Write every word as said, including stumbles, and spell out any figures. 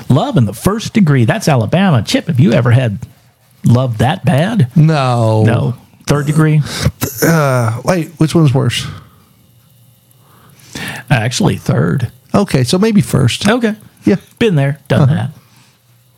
Love in the First Degree. That's Alabama. Chip, have you ever had love that bad? No. No. Third Degree? Uh, wait, which one's worse? Actually, third. Okay, so maybe first. Okay. Yeah. Been there, done Uh-huh. that.